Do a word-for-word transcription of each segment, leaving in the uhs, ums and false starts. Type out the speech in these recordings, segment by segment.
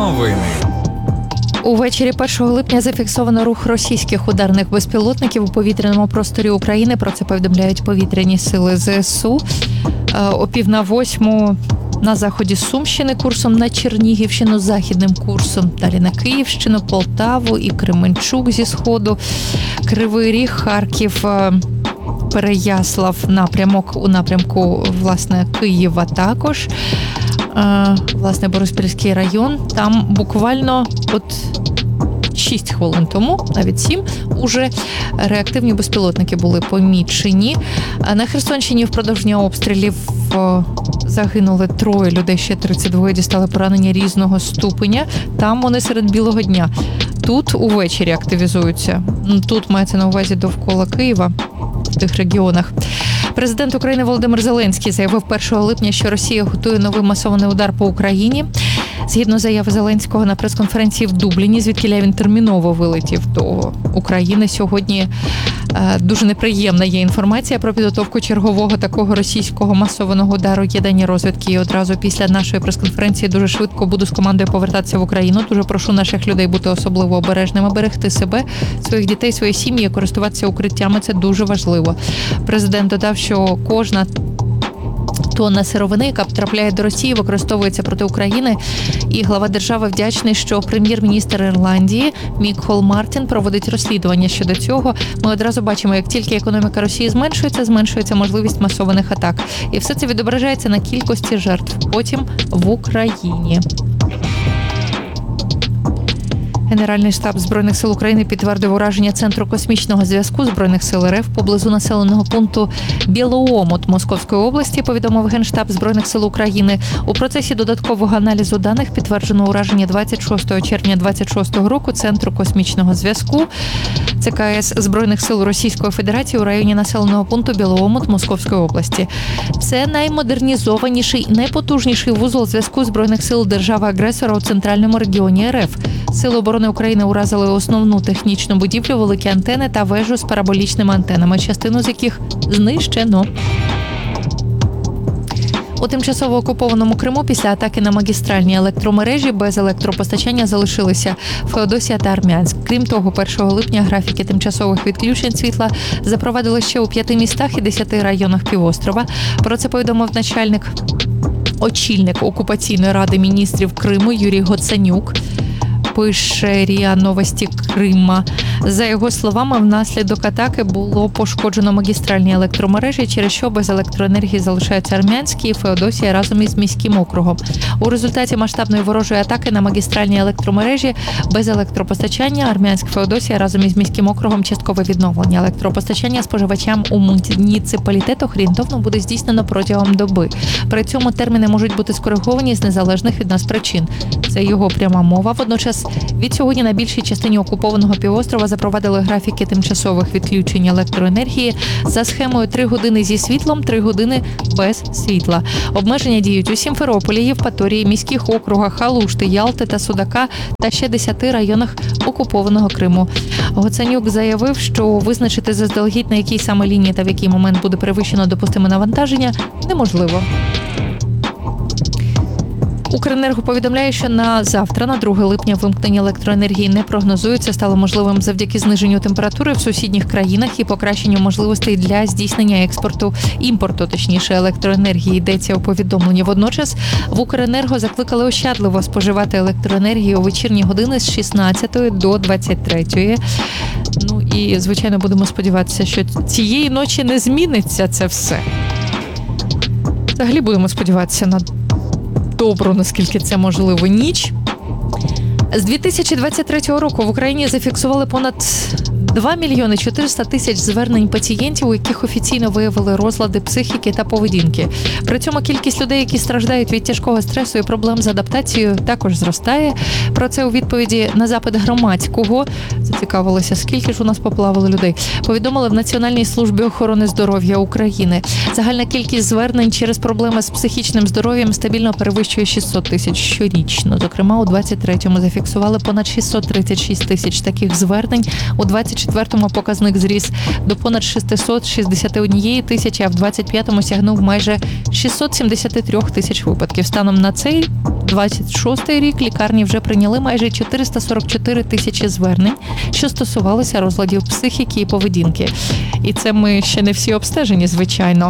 Новини. Увечері першого липня зафіксовано рух російських ударних безпілотників у повітряному просторі України. Про це повідомляють повітряні сили ЗСУ. О пів на восьму на заході Сумщини курсом на Чернігівщину, західним курсом далі на Київщину, Полтаву і Кременчук зі сходу, Кривий Ріг, Харків, Переяслав напрямок у напрямку, власне, Києва також. Власне, Бориспільський район. Там буквально от шість хвилин тому, навіть сім, уже реактивні безпілотники були помічені. На Херсонщині впродовж дня обстрілів загинули троє людей, ще тридцять два дістали поранення різного ступеня. Там вони серед білого дня. Тут увечері активізуються. Тут мається на увазі довкола Києва, в тих регіонах. Президент України Володимир Зеленський заявив першого липня, що Росія готує новий масований удар по Україні. Згідно заяви Зеленського на прес-конференції в Дубліні, звідкіля він терміново вилетів до України, сьогодні дуже неприємна є інформація про підготовку чергового такого російського масованого удару. Є дані розвідки, і одразу після нашої прес-конференції дуже швидко буду з командою повертатися в Україну. Дуже прошу наших людей бути особливо обережними, берегти себе, своїх дітей, свої сім'ї, користуватися укриттями. Це дуже важливо. Президент додав, що кожна тонна сировини, яка потрапляє до Росії, використовується проти України. І глава держави вдячний, що прем'єр-міністр Ірландії Мікхол Мартін проводить розслідування щодо цього. Ми одразу бачимо, як тільки економіка Росії зменшується, зменшується можливість масованих атак. І все це відображається на кількості жертв потім в Україні. Генеральний штаб Збройних сил України підтвердив ураження Центру космічного зв'язку Збройних сил РФ поблизу населеного пункту Білоомут Московської області, повідомив Генштаб Збройних сил України. У процесі додаткового аналізу даних підтверджено ураження двадцять шостого червня двадцять шостого року Центру космічного зв'язку ЦКС Збройних сил Російської Федерації у районі населеного пункту Білоомут Московської області. Це наймодернізованіший, найпотужніший вузол зв'язку Збройних сил держави-агресора у центральному регіоні РФ. Сили оборони України уразили основну технічну будівлю, великі антени та вежу з параболічними антенами, частину з яких знищено. У тимчасово окупованому Криму після атаки на магістральні електромережі без електропостачання залишилися Феодосія та Армянськ. Крім того, першого липня графіки тимчасових відключень світла запровадили ще у п'яти містах і десяти районах півострова. Про це повідомив начальник, очільник окупаційної ради міністрів Криму Юрій Гоцанюк. Пише РІА Новості Крима. За його словами, внаслідок атаки було пошкоджено магістральні електромережі, через що без електроенергії залишаються Армянський і Феодосія разом із міським округом. У результаті масштабної ворожої атаки на магістральні електромережі без електропостачання Армянськ, Феодосія разом із міським округом часткове відновлення електропостачання споживачам у муніципалітетах орієнтовно буде здійснено протягом доби. При цьому терміни можуть бути скориговані з незалежних від нас причин. Це його пряма мова. Водночас від сьогодні на більшій частині окупованого півострова запровадили графіки тимчасових відключень електроенергії за схемою три години зі світлом, три години без світла. Обмеження діють у Сімферополі, Євпаторії, міських округах Алушти, Ялти та Судака та ще десяти районах окупованого Криму. Гоцанюк заявив, що визначити заздалегідь, на якій саме лінії та в який момент буде перевищено допустиме навантаження, неможливо. Укренерго повідомляє, що на завтра, на друге липня, вимкнення електроенергії не прогнозується. Стало можливим завдяки зниженню температури в сусідніх країнах і покращенню можливостей для здійснення експорту, імпорту, точніше, електроенергії, йдеться у повідомленні. Водночас в Укренерго закликали ощадливо споживати електроенергію у вечірні години з шістнадцятої до двадцять третьої. Ну і, звичайно, будемо сподіватися, що цієї ночі не зміниться це все. Взагалі будемо сподіватися на добру, наскільки це можливо, ніч. З дві тисячі двадцять третього року в Україні зафіксували понад два мільйони чотириста тисяч звернень пацієнтів, у яких офіційно виявили розлади психіки та поведінки. При цьому кількість людей, які страждають від тяжкого стресу і проблем з адаптацією, також зростає. Про це у відповіді на запит громадського, зацікавилося, скільки ж у нас поплавали людей, повідомили в Національній службі охорони здоров'я України. Загальна кількість звернень через проблеми з психічним здоров'ям стабільно перевищує шістсот тисяч щорічно. Зокрема, у двадцять третьому зафіксували понад шістсот тридцять шість тисяч таких звернень, у двадцять четвертому показник зріс до понад шістсот шістдесят один тисячі, а в двадцять п'ятому сягнув майже шістсот сімдесят три тисяч випадків. Станом на цей двадцять шостий рік лікарні вже прийняли майже чотириста сорок чотири тисячі звернень, що стосувалися розладів психіки і поведінки. І це ми ще не всі обстежені, звичайно.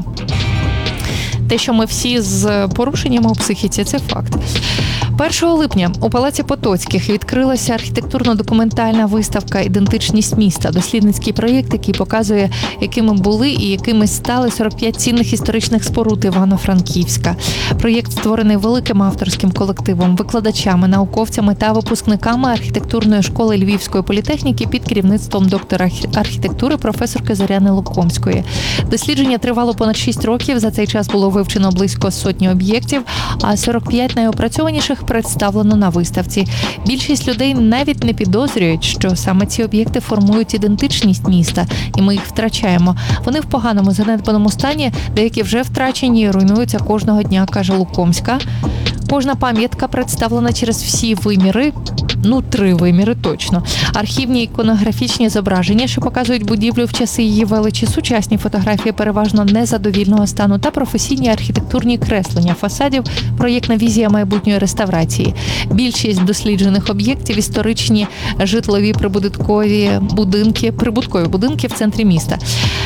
Те, що ми всі з порушеннями у психіці, це факт. першого липня у Палаці Потоцьких відкрилася архітектурно-документальна виставка «Ідентичність міста», дослідницький проєкт, який показує, якими були і якими стали сорок п'ять цінних історичних споруд Івано-Франківська. Проєкт створений великим авторським колективом, викладачами, науковцями та випускниками архітектурної школи Львівської політехніки під керівництвом доктора архітектури професорки Зоряни Лукомської. Дослідження тривало понад шість років, за цей час було вивчено близько сотні об'єктів, а сорок п'ять найопрацьованіших представлено на виставці. Більшість людей навіть не підозрюють, що саме ці об'єкти формують ідентичність міста, і ми їх втрачаємо. Вони в поганому, занедбаному стані, деякі вже втрачені і руйнуються кожного дня, каже Лукомська. Кожна пам'ятка представлена через всі виміри, ну три виміри точно. Архівні іконографічні зображення, що показують будівлю в часи її величі, сучасні фотографії переважно незадовільного стану та професійні архітектурні креслення фасадів, проєктна візія майбутньої реставрації. Більшість досліджених об'єктів – історичні житлові прибудинкові будинки, прибуткові будинки в центрі міста.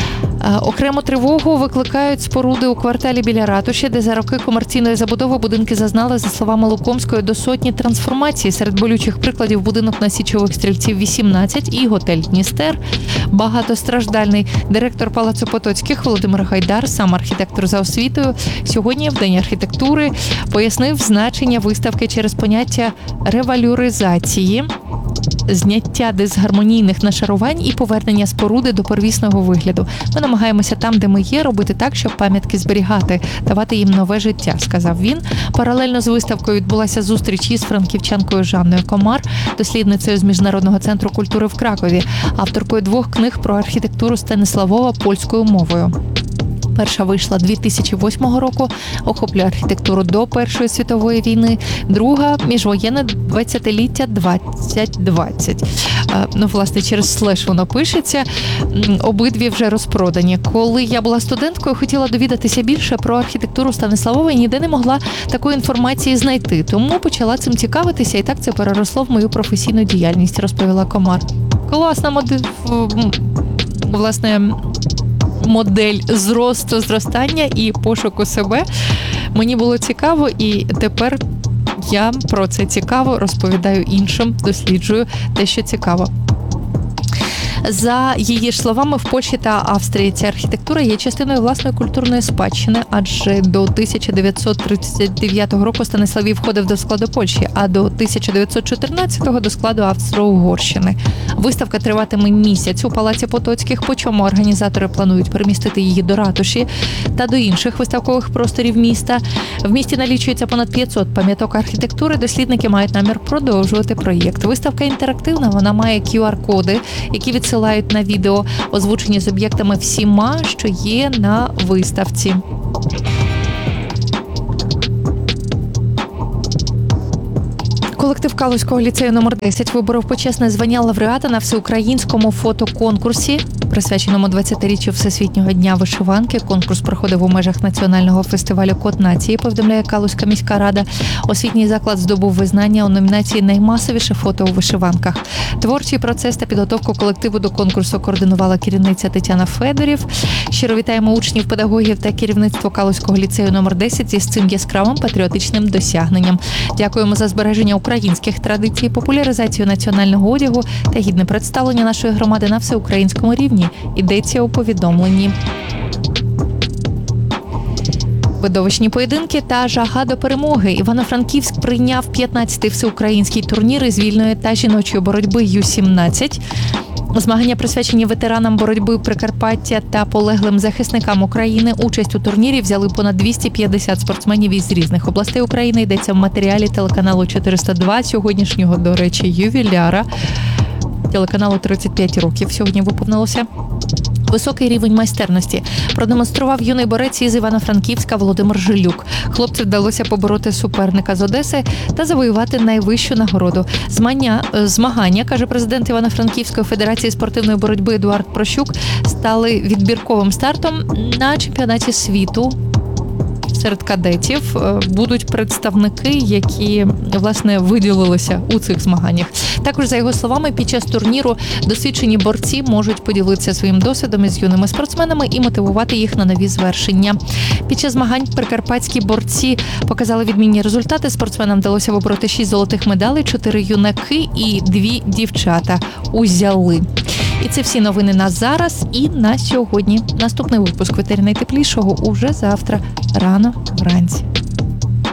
Окрему тривогу викликають споруди у кварталі біля ратуші, де за роки комерційної забудови будинки зазнали, за словами Лукомської, до сотні трансформацій. Серед болючих прикладів будинок на Січових Стрільців вісімнадцять і готель «Дністер». Багатостраждальний директор Палацу Потоцьких Володимир Гайдар, сам архітектор за освітою, сьогодні в День архітектури пояснив значення виставки через поняття ревалюризації, зняття дисгармонійних нашарувань і повернення споруди до первісного вигляду. Ми намагаємося там, де ми є, робити так, щоб пам'ятки зберігати, давати їм нове життя, сказав він. Паралельно з виставкою відбулася зустріч із франківчанкою Жанною Комар, дослідницею з Міжнародного центру культури в Кракові, авторкою двох книг про архітектуру Станиславова польською мовою. Перша вийшла дві тисячі восьмого року, охоплює архітектуру до Першої світової війни. Друга – міжвоєнне двадцятиліття двадцять двадцять. Ну, власне, через слеш воно пишеться. Обидві вже розпродані. Коли я була студенткою, хотіла довідатися більше про архітектуру Станиславова і ніде не могла такої інформації знайти. Тому почала цим цікавитися, і так це переросло в мою професійну діяльність, розповіла Комар. Класна модель, власне, модель зросту, зростання і пошуку себе. Мені було цікаво, і тепер я про це цікаво розповідаю іншим, досліджую те, що цікаво. За її ж словами, в Польщі та Австрії ця архітектура є частиною власної культурної спадщини, адже до тисяча дев'ятсот тридцять дев'ятого року Станиславів входив до складу Польщі, а до тисяча дев'ятсот чотирнадцятого до складу Австро-Угорщини. Виставка триватиме місяць у Палаці Потоцьких, по чому організатори планують перемістити її до ратуші та до інших виставкових просторів міста. В місті налічується понад п'ятсот пам'яток архітектури, дослідники мають намір продовжувати проєкт. Виставка інтерактивна, вона має кю ар-коди, які від відсилають на відео, озвучені з об'єктами всіма, що є на виставці. Колектив Калузького ліцею номер десять виборов почесне звання лауреата на всеукраїнському фотоконкурсі, присвяченому двадцятиріччю Всесвітнього дня вишиванки. Конкурс проходив у межах національного фестивалю «Код нації», повідомляє Калузька міська рада. Освітній заклад здобув визнання у номінації «Наймасовіше фото у вишиванках». Творчий процес та підготовку колективу до конкурсу координувала керівниця Тетяна Федорів. Щиро вітаємо учнів, педагогів та керівництво Калузького ліцею номер десять із цим яскравим патріотичним досягненням. Дякуємо за збереження українських традицій, популяризацію національного одягу та гідне представлення нашої громади на всеукраїнському рівні. Йдеться у повідомленні. Видовищні поєдинки та жага до перемоги. Івано-Франківськ прийняв п'ятнадцятий всеукраїнський турнір із вільної та жіночої боротьби ю сімнадцять. Змагання присвячені ветеранам боротьби Прикарпаття та полеглим захисникам України. Участь у турнірі взяли понад двісті п'ятдесят спортсменів із різних областей України. Йдеться в матеріалі телеканалу чотириста два, сьогоднішнього, до речі, ювіляра. Телеканалу тридцять п'ять років сьогодні виповнилося. Високий рівень майстерності продемонстрував юний борець із Івано-Франківська Володимир Жилюк. Хлопцю вдалося побороти суперника з Одеси та завоювати найвищу нагороду. Змагання, змагання, каже президент Івано-Франківської федерації спортивної боротьби Едуард Прощук, стали відбірковим стартом на чемпіонаті світу. Серед кадетів будуть представники, які, власне, виділилися у цих змаганнях. Також, за його словами, під час турніру досвідчені борці можуть поділитися своїм досвідом із юними спортсменами і мотивувати їх на нові звершення. Під час змагань прикарпатські борці показали відмінні результати. Спортсменам вдалося вибороти шість золотих медалей, чотири юнаки і дві дівчата узяли. І це всі новини на зараз і на сьогодні. Наступний випуск «Ветері найтеплішого» уже завтра рано вранці.